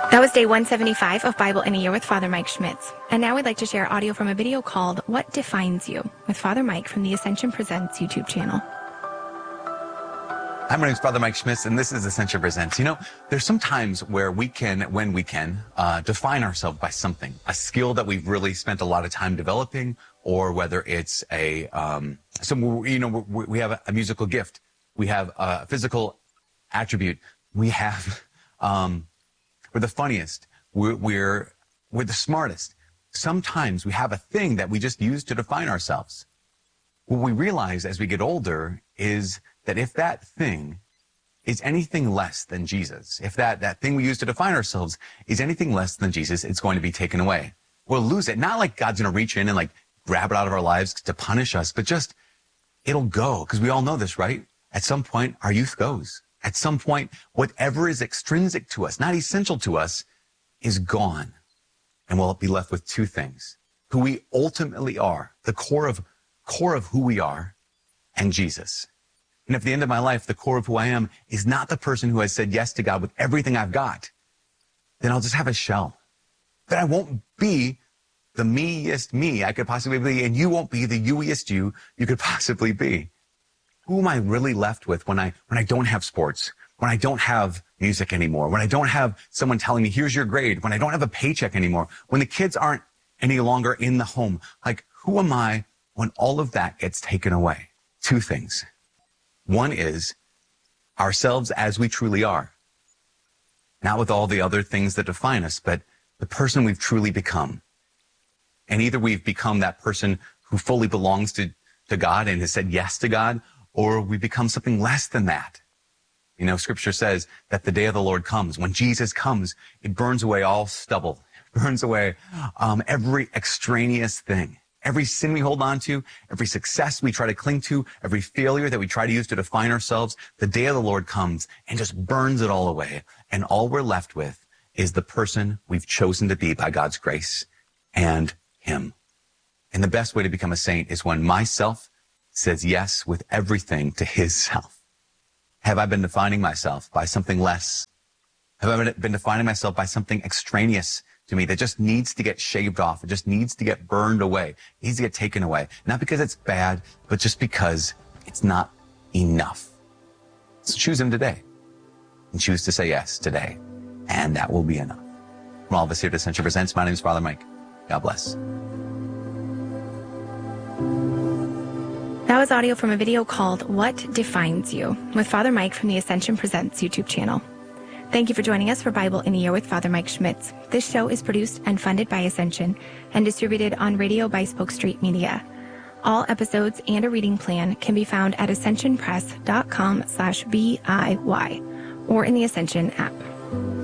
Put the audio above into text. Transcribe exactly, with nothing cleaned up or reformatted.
That was day one seventy-five of Bible in a Year with Father Mike Schmitz. And now we'd like to share audio from a video called What Defines You? With Father Mike from the Ascension Presents YouTube channel. Hi, my name is Father Mike Schmitz, and this is Ascension Presents. You know, there's some times where we can, when we can, uh, define ourselves by something, a skill that we've really spent a lot of time developing, or whether it's a, um, some, you know, we, we have a, a musical gift, we have a physical attribute, we have, um, we're the funniest, we're, we're, we're the smartest. Sometimes we have a thing that we just use to define ourselves. What we realize as we get older is that if that thing is anything less than Jesus, if that, that thing we use to define ourselves is anything less than Jesus, it's going to be taken away. We'll lose it. Not like God's going to reach in and like grab it out of our lives to punish us, but just it'll go. Because we all know this, right? At some point, our youth goes. At some point, whatever is extrinsic to us, not essential to us, is gone. And we'll be left with two things: who we ultimately are, the core of, core of who we are, and Jesus. And if at the end of my life, the core of who I am is not the person who has said yes to God with everything I've got, then I'll just have a shell. But I won't be the me-est me I could possibly be, and you won't be the you-est you you could possibly be. Who am I really left with when I, when I don't have sports, when I don't have music anymore, when I don't have someone telling me, here's your grade, when I don't have a paycheck anymore, when the kids aren't any longer in the home? Like, who am I when all of that gets taken away? Two things. One is ourselves as we truly are. Not with all the other things that define us, but the person we've truly become. And either we've become that person who fully belongs to, to God and has said yes to God, or we become something less than that. You know, Scripture says that the day of the Lord comes. When Jesus comes, it burns away all stubble. It burns away um, every extraneous thing. Every sin we hold on to, every success we try to cling to, every failure that we try to use to define ourselves, the day of the Lord comes and just burns it all away. And all we're left with is the person we've chosen to be by God's grace and Him. And the best way to become a saint is when myself says yes with everything to His self. Have I been defining myself by something less? Have I been defining myself by something extraneous to me that just needs to get shaved off? It just needs to get burned away. It needs to get taken away. Not because it's bad, but just because it's not enough. So choose Him today and choose to say yes today. And that will be enough. From all of us here at Ascension Presents, my name is Father Mike. God bless. That was audio from a video called What Defines You? With Father Mike from the Ascension Presents YouTube channel. Thank you for joining us for Bible in a Year with Father Mike Schmitz. This show is produced and funded by Ascension and distributed on radio by Spoke Street Media. All episodes and a reading plan can be found at ascension press dot com slash B I Y or in the Ascension app.